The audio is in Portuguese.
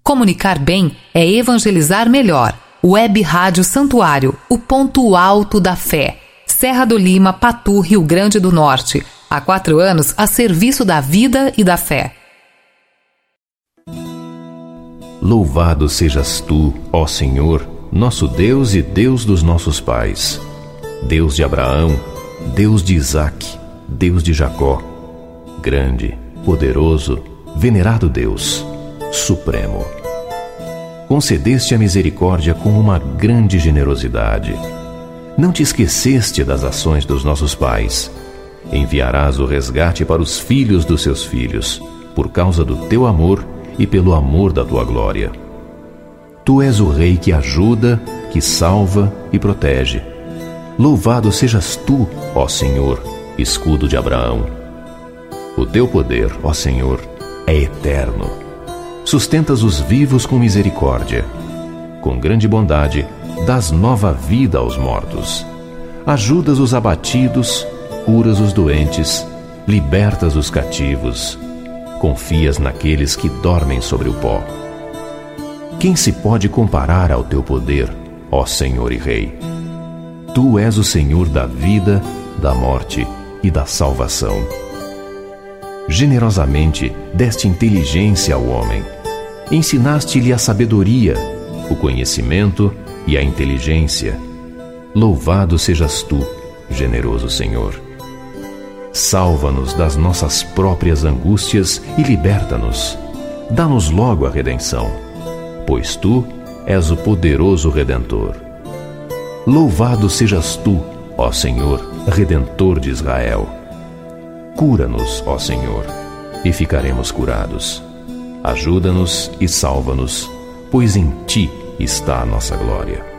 Comunicar bem é evangelizar melhor. Web Rádio Santuário, o ponto alto da fé. Serra do Lima, Patu, Rio Grande do Norte. Há 4 anos a serviço da vida e da fé. Louvado sejas tu, ó Senhor, nosso Deus e Deus dos nossos pais. Deus de Abraão, Deus de Isaque, Deus de Jacó. Grande, poderoso, venerado Deus, supremo. Concedeste a misericórdia com uma grande generosidade. Não te esqueceste das ações dos nossos pais. Enviarás o resgate para os filhos dos seus filhos, por causa do teu amor e pelo amor da tua glória. Tu és o Rei que ajuda, que salva e protege. Louvado sejas tu, ó Senhor, escudo de Abraão. O teu poder, ó Senhor, é eterno. Sustentas os vivos com misericórdia. Com grande bondade, dás nova vida aos mortos. Ajudas os abatidos, curas os doentes, libertas os cativos. Confias naqueles que dormem sobre o pó. Quem se pode comparar ao teu poder, ó Senhor e Rei? Tu és o Senhor da vida, da morte e da salvação. Generosamente deste inteligência ao homem. Ensinaste-lhe a sabedoria, o conhecimento e a inteligência. Louvado sejas tu, generoso Senhor. Salva-nos das nossas próprias angústias e liberta-nos. Dá-nos logo a redenção, pois tu és o poderoso Redentor. Louvado sejas tu, ó Senhor, Redentor de Israel. Cura-nos, ó Senhor, e ficaremos curados. Ajuda-nos e salva-nos, pois em ti está a nossa glória.